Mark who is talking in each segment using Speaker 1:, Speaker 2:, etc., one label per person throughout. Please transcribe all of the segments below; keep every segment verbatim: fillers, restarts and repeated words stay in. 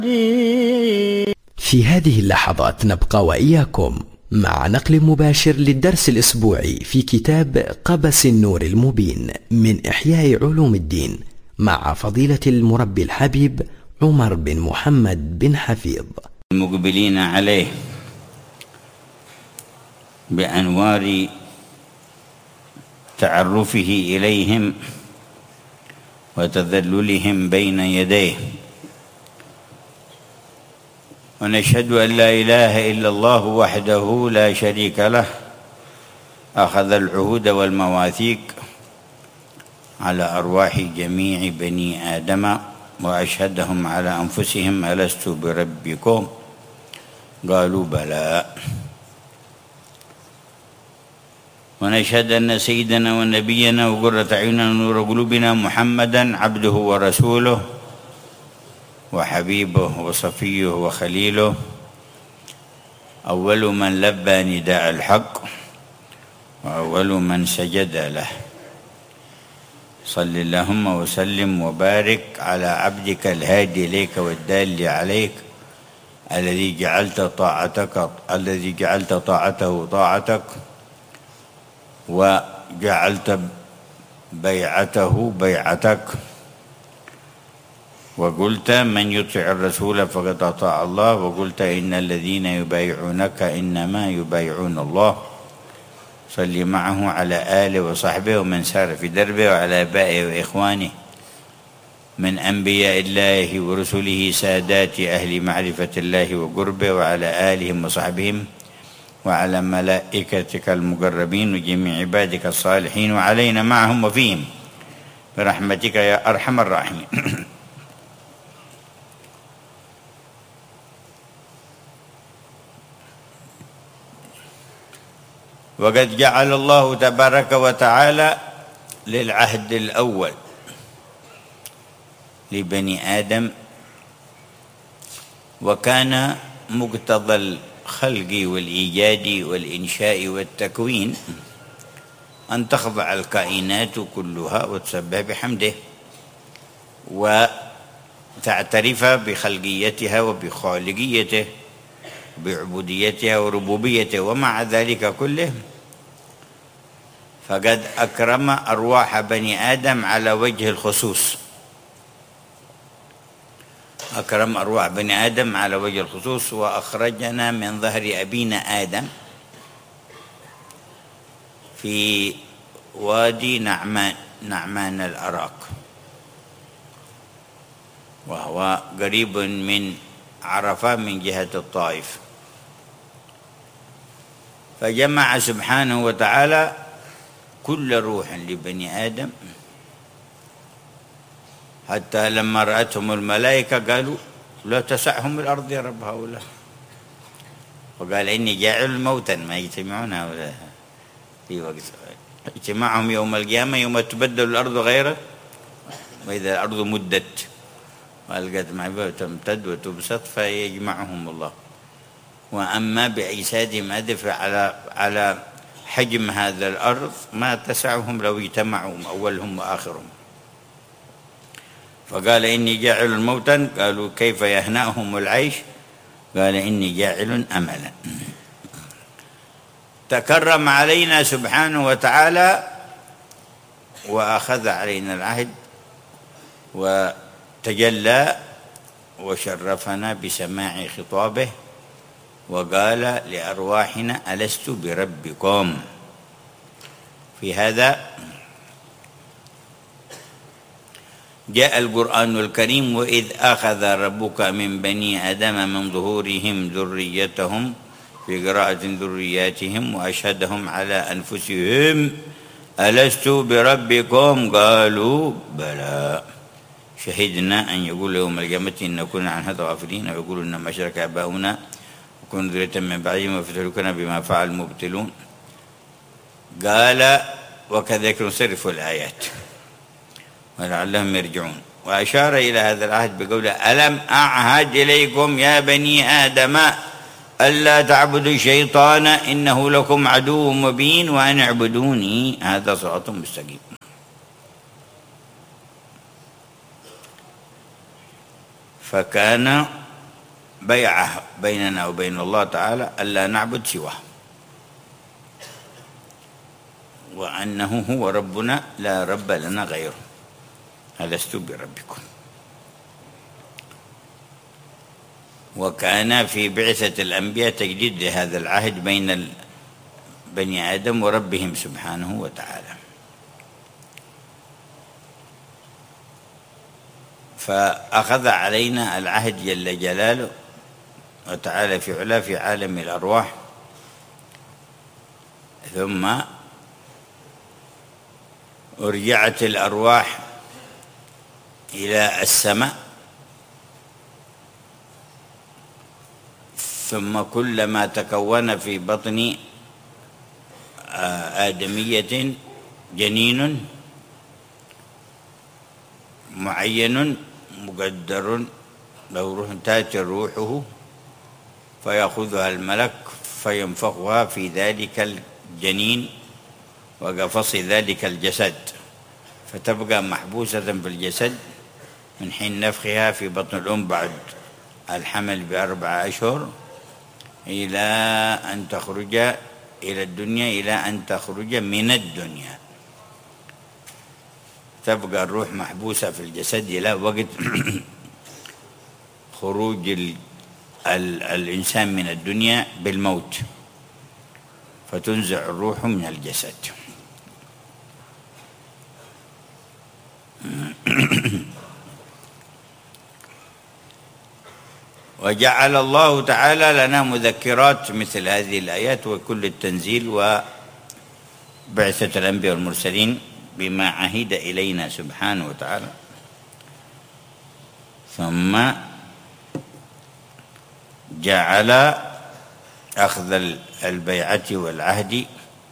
Speaker 1: في هذه اللحظات نبقى وإياكم مع نقل مباشر للدرس الأسبوعي في كتاب قبس النور المبين من إحياء علوم الدين مع فضيلة المربي الحبيب عمر بن محمد بن حفيظ.
Speaker 2: المقبلين عليه بأنوار تعرفه إليهم وتذللهم بين يديه، ونشهد أن لا إله إلا الله وحده لا شريك له أخذ العهود والمواثيق على أرواح جميع بني آدم وأشهدهم على أنفسهم ألست بربكم؟ قالوا بلى. ونشهد أن سيدنا ونبينا وقرة أعيننا ونور قلوبنا محمدا عبده ورسوله وحبيبه وصفيه وخليله، أول من لبى نداء الحق وأول من سجد له. صل اللهم وسلم وبارك على عبدك الهادي إليك والدال عليك الذي جعلت طاعتك الذي جعلت طاعته طاعتك وجعلت بيعته بيعتك، وقلت من يطع الرسول فقد أطاع الله، وقلت إن الذين يبايعونك إنما يبايعون الله. صل معه على آله وصحبه ومن سار في دربه وعلى آبائه وإخوانه من أنبياء الله ورسله سادات أهل معرفة الله وقربه، وعلى آلهم وصحبهم وعلى ملائكتك المقربين وجميع عبادك الصالحين وعلينا معهم وفيهم برحمتك يا أرحم الراحمين. وقد جعل الله تبارك وتعالى للعهد الأول لبني آدم، وكان مقتضى الخلق والإيجاد والإنشاء والتكوين أن تخضع الكائنات كلها وتسبح بحمده وتعترف بخلقيتها وبخالقيته بعبوديتها وربوبيته. ومع ذلك كله فقد أكرم أرواح بني آدم على وجه الخصوص، أكرم أرواح بني آدم على وجه الخصوص وأخرجنا من ظهر أبينا آدم في وادي نعمان نعمان الأراك، وهو قريب من عرفة من جهة الطائف. فجمع سبحانه وتعالى كل روح لبني آدم، حتى لما رأتهم الملائكة قالوا لا تسعهم الأرض يا رب هؤلاء، وقال إني جاعل موتا ما يجتمعون هؤلاء في وقت اجتماعهم يوم القيامة يوم تبدل الأرض غيره وإذا الأرض مدت وألقت معبها تمتد وتبسط فيجمعهم الله. وأما بإجسادهم أدف على على حجم هذا الأرض ما تسعهم لو اجتمعوا أولهم وآخرهم. فقال إني جاعل موتا، قالوا كيف يهنأهم العيش؟ قال إني جاعل أملا. تكرم علينا سبحانه وتعالى وأخذ علينا العهد وتجلى وشرفنا بسماع خطابه وقال لأرواحنا ألست بربكم. في هذا جاء القرآن الكريم وإذ أخذ ربك من بني آدم من ظهورهم ذريتهم، في قراءة ذرياتهم، وأشهدهم على أنفسهم ألست بربكم؟ قالوا بلى شهدنا أن يقول يوم القيامة إن كنا عن هذا غافلين، ويقولوا إنما أشرك آباؤنا وكنا ذرية من بعدهم وفتهلكنا بما فعل المبتلون. قال وكذلك نصرف الآيات ولعلهم يرجعون. وأشار إلى هذا العهد بقوله ألم أعهد إليكم يا بني آدم ألا تعبدوا الشيطان إنه لكم عدو مبين وأن اعبدوني هذا صراط مستقيم. فكان بيعة بيننا وبين الله تعالى ألا نعبد سواه، وأنه هو ربنا لا رب لنا غيره، ألست بربكم. وكان في بعثة الأنبياء تجديد لهذا العهد بين بني آدم وربهم سبحانه وتعالى. فأخذ علينا العهد جل جلاله وتعالى في علاه في عالم الأرواح، ثم أرجعت الأرواح إلى السماء، ثم كلما تكون في بطن آدمية جنين معين مقدر له روح، تأتي روحه فيأخذها الملك فينفخها في ذلك الجنين وقفص ذلك الجسد، فتبقى محبوسة في الجسد من حين نفخها في بطن الأم بعد الحمل بأربعة أشهر إلى أن تخرج إلى الدنيا، إلى أن تخرج من الدنيا. تبقى الروح محبوسة في الجسد إلى وقت خروج ال ال الإنسان من الدنيا بالموت، فتنزع الروح من الجسد. وجعل الله تعالى لنا مذكرات مثل هذه الآيات وكل التنزيل وبعثة الأنبياء والمرسلين بما عهد إلينا سبحانه وتعالى. ثم جعل أخذ البيعة والعهد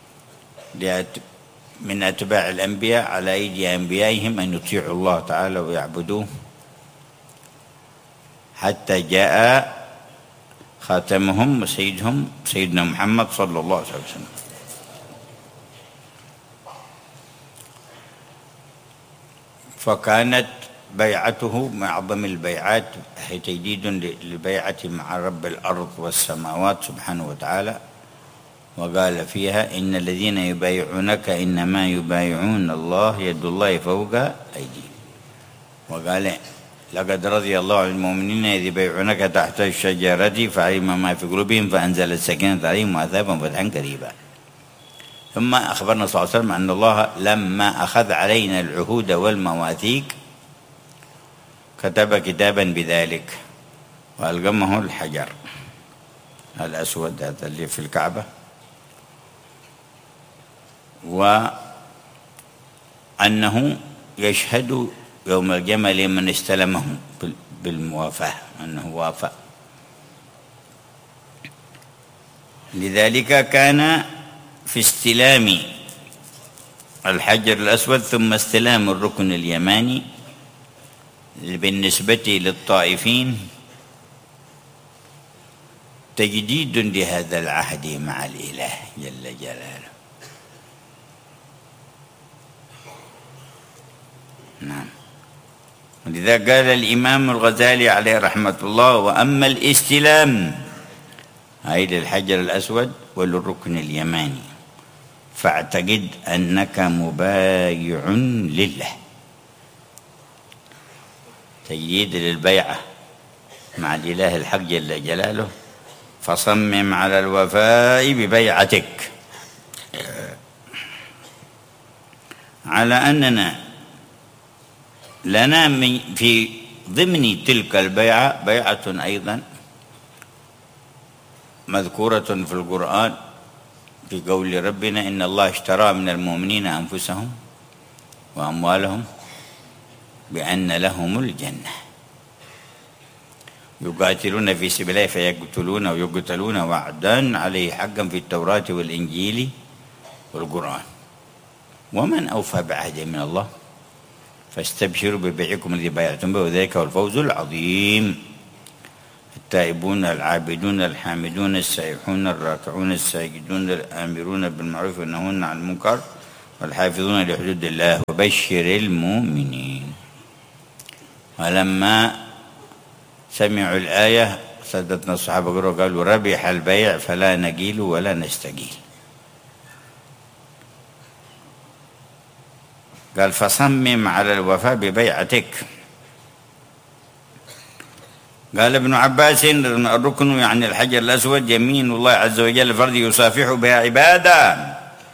Speaker 2: من أتباع الأنبياء على أيدي أنبيائهم أن يطيعوا الله تعالى ويعبدوه حتى جاء خاتمهم وسيدهم سيدنا محمد صلى الله عليه وسلم. فكانت بيعته من أعظم البيعات، هي تجديد للبيعة مع رب الأرض والسماوات سبحانه وتعالى، وقال فيها إن الذين يبايعونك إنما يبايعون الله يد الله فوق أيديهم. وقال لقد رضي الله عن المؤمنين إذ يبايعونك تحت الشجرة فعلم ما في قلوبهم فأنزل السكينة عليهم وأثابهم فتحا قريبا. ثم أخبرنا صلى الله عليه وسلم أن الله لما أخذ علينا العهود والمواثيق كتب كتابا بذلك وألقمه الحجر الأسود هذا اللي في الكعبة، وأنه يشهد يوم الجمع لمن استلمه بالموافاة أنه وافى. لذلك كان في استلام الحجر الأسود ثم استلام الركن اليماني بالنسبة للطائفين تجديد لهذا العهد مع الإله جل جلاله. نعم. ولذا قال الإمام الغزالي عليه رحمة الله: وأما الاستلام أي للحجر الأسود وللركن اليماني فاعتقد أنك مبايع لله، تجديد للبيعة مع الإله الحق جل جلاله، فصمم على الوفاء ببيعتك، على أننا لنا في ضمن تلك البيعة بيعة أيضا مذكورة في القرآن في قول ربنا: إن الله اشترى من المؤمنين أنفسهم وأموالهم بأن لهم الجنة يقاتلون في سبيل الله فيقتلون ويقتلون وعدا عليه حقا في التوراة والإنجيل والقرآن، ومن أوفى بعهده من الله فاستبشروا ببيعكم الذي بايعتم به وذلك هو الفوز العظيم. التائبون العابدون الحامدون السائحون الراكعون الساجدون الآمرون بالمعروف والنهون عن المنكر والحافظون لحدود الله وبشر المؤمنين. ولما سمعوا الآية سادتنا الصحابة قالوا ربح البيع فلا نجيل ولا نستجيل. قال فصمم على الوفاء ببيعتك. قال ابن عباس الركن يعني الحجر الأسود يمين الله عز وجل فرد يصافح بها عباده.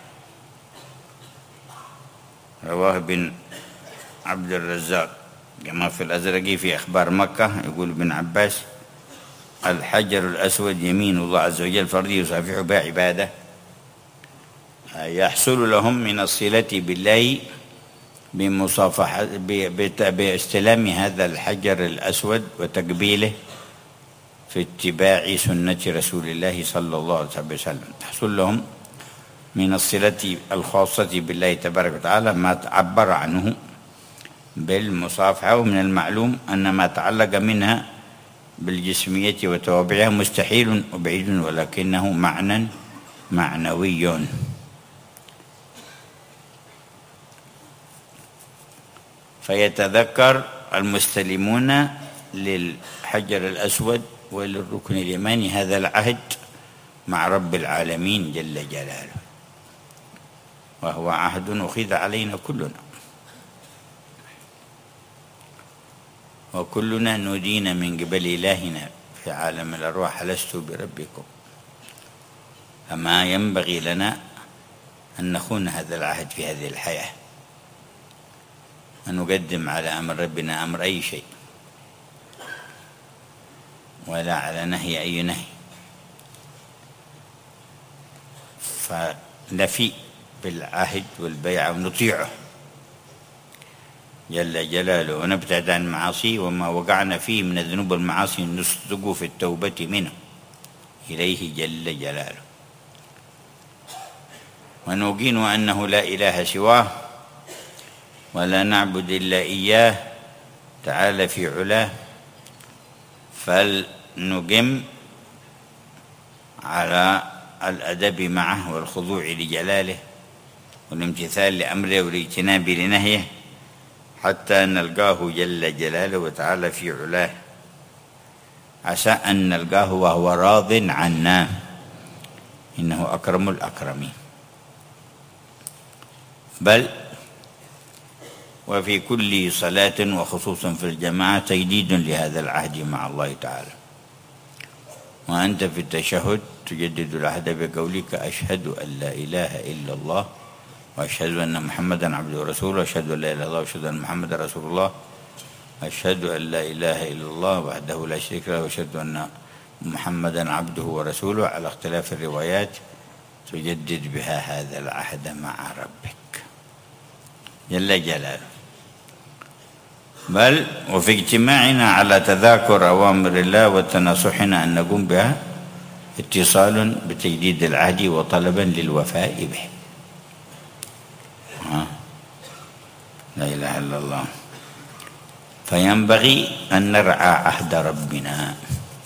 Speaker 2: رواه ابن عبد الرزاق كما في الأزرقي في أخبار مكة. يقول ابن عباس الحجر الأسود يمين الله عز وجل فرد يصافح بها عباده، يحصل لهم من الصلة بالله بمصافحة باستلام هذا الحجر الأسود وتقبيله في اتباع سنة رسول الله صلى الله عليه وسلم. تحصل لهم من الصلة الخاصة بالله تبارك وتعالى ما عبر عنه بالمصافحة، ومن المعلوم أن ما تعلق منها بالجسمية وتوابعها مستحيل وبعيد، ولكنه معنى معنوي. فيتذكر المستلمون للحجر الأسود وللركن اليماني هذا العهد مع رب العالمين جل جلاله، وهو عهد أخذ علينا كلنا، وكلنا ندين من قبل إلهنا في عالم الأرواح لست بربكم. فما ينبغي لنا أن نخون هذا العهد في هذه الحياة، أن نقدم على أمر ربنا أمر أي شيء، ولا على نهي أي نهي، فنفي بالعهد والبيعة ونطيعه جل جلاله، ونبتعد عن المعاصي وما وقعنا فيه من الذنوب والمعاصي نصدق في التوبة منه إليه جل جلاله، ونوقن أنه لا إله سواه ولا نعبد إلا إياه تعالى في علاه. فلنقم على الأدب معه والخضوع لجلاله والامتثال لأمره والاجتناب لنهيه حتى نلقاه جل جلاله وتعالى في علاه، عسى أن نلقاه وهو راض عنا، إنه أكرم الأكرمين. بل وفي كل صلاة وخصوصا في الجماعة تجديد لهذا العهد مع الله تعالى، وأنت في التشهد تجدد العهد بقولك أشهد أن لا إله إلا الله وأشهد أن محمدا عبده ورسوله، أشهد أن لا إله إلا الله وأشهد أن محمدا رسول الله، أشهد أن لا إله إلا الله وحده لا شريك له وأشهد أن محمدا عبده ورسوله على اختلاف الروايات، تجدد بها هذا العهد مع ربك جل جلاله. بل وفي اجتماعنا على تذاكر أوامر الله وتناصحنا أن نقوم بها اتصال بتجديد العهد وطلبا للوفاء به. لا إله إلا الله. فينبغي أن نرعى عهد ربنا،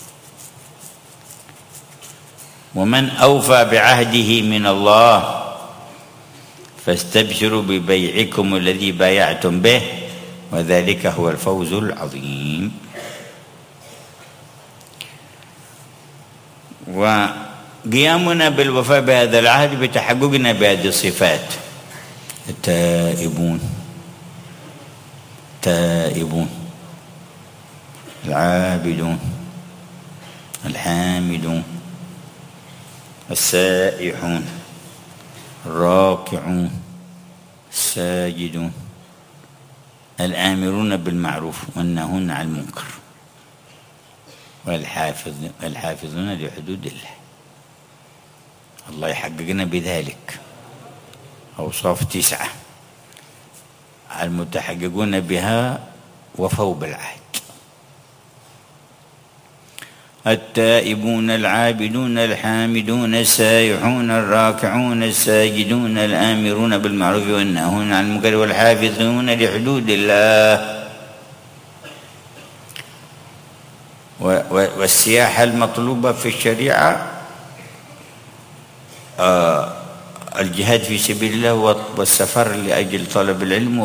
Speaker 2: ومن أوفى بعهده من الله فاستبشروا ببيعكم الذي بايعتم به وذلك هو الفوز العظيم. وقيامنا بالوفاء بهذا العهد بتحققنا بهذه الصفات: التائبون التائبون العابدون الحامدون السائحون الراكعون الساجدون الآمرون بالمعروف والناهون عن المنكر والحافظون والحافظون لحدود الله. الله يحققنا بذلك. أوصاف تسعة المتحققون بها وفوا بالعهد: التائبون العابدون الحامدون السائحون الراكعون الساجدون الآمرون بالمعروف والناهون عن المنكر والحافظون لحدود الله. والسياحة المطلوبة في الشريعة الجهاد في سبيل الله والسفر لأجل طلب العلم